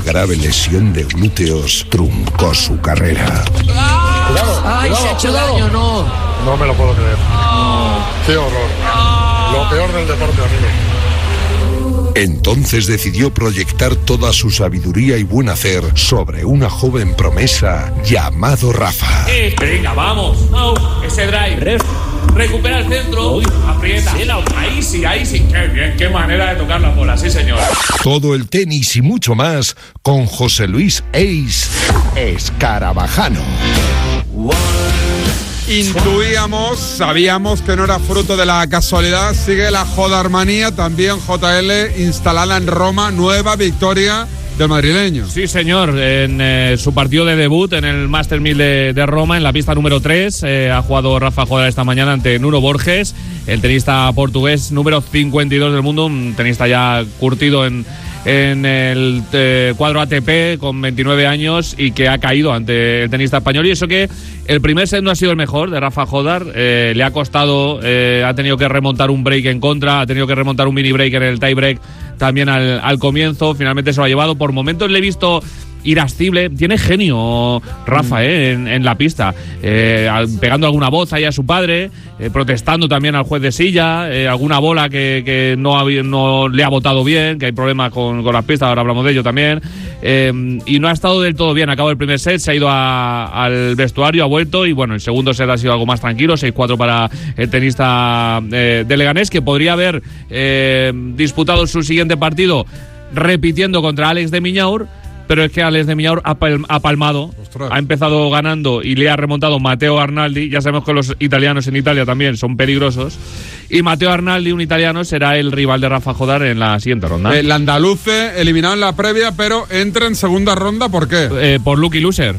grave lesión de glúteos truncó su carrera. ¡Ay, se ha hecho daño, no! No me lo puedo creer. ¡Qué horror! Lo peor del deporte, amigo. Entonces decidió proyectar toda su sabiduría y buen hacer sobre una joven promesa llamado Rafa. Venga, vamos. Ese drive. Recupera el centro. Aprieta. Ahí sí. Qué bien, qué manera de tocar la bola, sí señor. Todo el tenis y mucho más con José Luis Ace Escarabajano. Sabíamos que no era fruto de la casualidad. Sigue la jodarmanía, también JL instalada en Roma, nueva victoria del madrileño. Sí, señor, en su partido de debut en el Master 1000 de Roma, en la pista número 3, ha jugado Rafa Jodar esta mañana ante Nuno Borges, el tenista portugués número 52 del mundo, un tenista ya curtido en el cuadro ATP con 29 años y que ha caído ante el tenista español. Y eso que el primer set no ha sido el mejor de Rafa Jodar, le ha costado, ha tenido que remontar un break en contra, ha tenido que remontar un mini break en el tie break también al comienzo, finalmente se lo ha llevado. Por momentos le he visto irascible, tiene genio Rafa en la pista, pegando alguna voz ahí a su padre, protestando también al juez de silla, alguna bola que no le ha botado bien, que hay problemas con las pistas, ahora hablamos de ello también, y no ha estado del todo bien. Acabó el primer set, se ha ido al vestuario, ha vuelto, y bueno, el segundo set ha sido algo más tranquilo, 6-4 para el tenista de Leganés, que podría haber disputado su siguiente partido repitiendo contra Alex de Miñaur, pero es que Alex de Miñaur ha palmado. Ostras. Ha empezado ganando y le ha remontado Matteo Arnaldi. Ya sabemos que los italianos en Italia también son peligrosos. Y Matteo Arnaldi, un italiano, será el rival de Rafa Jodar en la siguiente ronda. El andaluce eliminado en la previa, pero entra en segunda ronda, ¿por qué? Por lucky loser.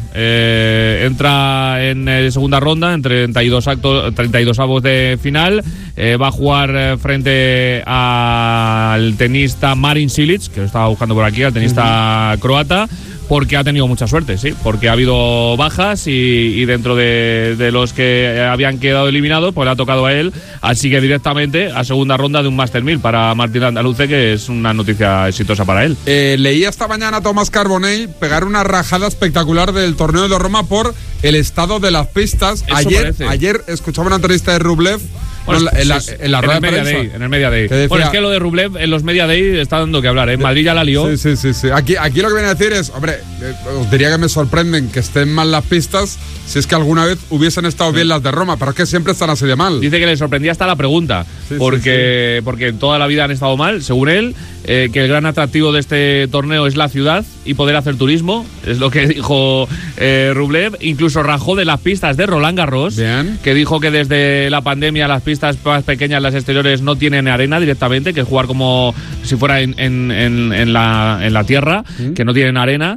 Entra en segunda ronda, en 32 avos de final. Va a jugar frente al tenista Marin Cilic, que lo estaba buscando por aquí, al tenista croata, porque ha tenido mucha suerte, sí, porque ha habido bajas y dentro de los que habían quedado eliminados, pues le ha tocado a él, así que directamente a segunda ronda de un Master 1000 para Martín Andaluce, que es una noticia exitosa para él. Leí esta mañana a Tomás Carbonell pegar una rajada espectacular del torneo de Roma por el estado de las pistas. Ayer escuchaba una entrevista de Rublev. Bueno, en la rueda de prensa. En el Media Day. Bueno, es que lo de Rublev en los Media Day está dando que hablar, ¿eh? Madrid ya la lió. Sí. Aquí lo que viene a decir es, hombre, os diría que me sorprenden que estén mal las pistas si es que alguna vez hubiesen estado bien las de Roma, pero es que siempre están así de mal. Dice que le sorprendía hasta la pregunta, porque toda la vida han estado mal, según él, que el gran atractivo de este torneo es la ciudad y poder hacer turismo, es lo que dijo Rublev. Incluso rajó de las pistas de Roland Garros, bien, que dijo que desde la pandemia las pistas más pequeñas, las exteriores, no tienen arena directamente, que es jugar como si fuera en la tierra, que no tienen arena,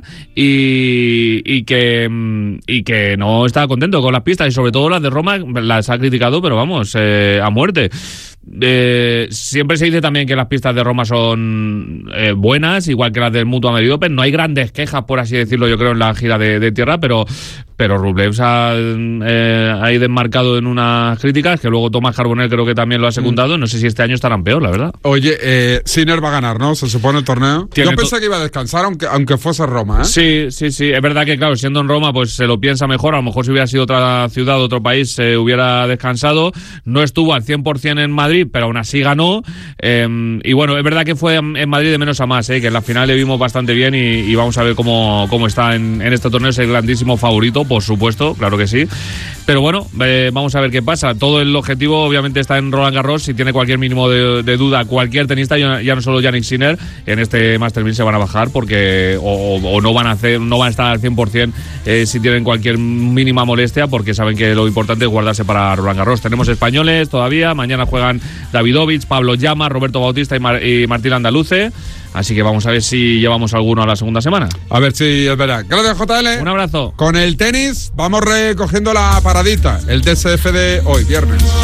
y que no estaba contento con las pistas, y sobre todo las de Roma las ha criticado, pero vamos, a muerte. Siempre se dice también que las pistas de Roma son buenas, igual que las del Mutua Madrid Open. No hay grandes quejas, por así decirlo, yo creo, en la gira de tierra, pero Rublev se ha ahí desmarcado en unas críticas que luego Tomás Carbonell creo que también lo ha secundado. No sé si este año estarán peor, la verdad. Oye, Sinner va a ganar, ¿no? Se supone el torneo. Yo pensé que iba a descansar aunque fuese Roma, ¿eh? Sí. Es verdad que, claro, siendo en Roma, pues se lo piensa mejor. A lo mejor si hubiera sido otra ciudad, otro país, se hubiera descansado. No estuvo al 100% en Madrid, pero aún así ganó. Y bueno, es verdad que fue en Madrid de menos a más, que en la final le vimos bastante bien y vamos a ver cómo está en este torneo. Es el grandísimo favorito, por supuesto, claro que sí. Pero bueno, vamos a ver qué pasa. Todo el objetivo obviamente está en Roland Garros. Si tiene cualquier mínimo de duda cualquier tenista, ya no solo Jannik Sinner, en este Master 1000 se van a bajar porque o no van a estar al 100% si tienen cualquier mínima molestia, porque saben que lo importante es guardarse para Roland Garros. Tenemos españoles todavía, mañana juegan Davidovich, Pablo Llama, Roberto Bautista y Martín Andaluce. Así que vamos a ver si llevamos alguno a la segunda semana. A ver si es verdad. Gracias, JL. Un abrazo. Con el tenis vamos recogiendo la paradita, el DSF de hoy, viernes.